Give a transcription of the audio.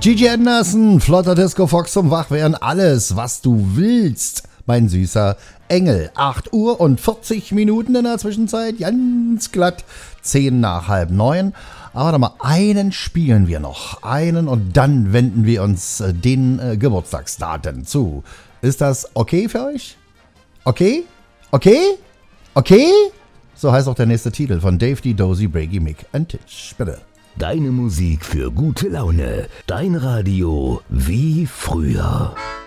Gigi Anderson, flotter Disco Fox zum Wachwerden, alles, was du willst, mein süßer Engel. 8 Uhr und 40 Minuten in der Zwischenzeit, ganz glatt, 10 nach halb 9. Aber warte mal, einen spielen wir noch, einen und dann wenden wir uns den Geburtstagsdaten zu. Ist das okay für euch? Okay? Okay? Okay? So heißt auch der nächste Titel von Dave D. Dozy, Brady, Mick and Titch. Bitte. Deine Musik für gute Laune. Dein Radio wie früher.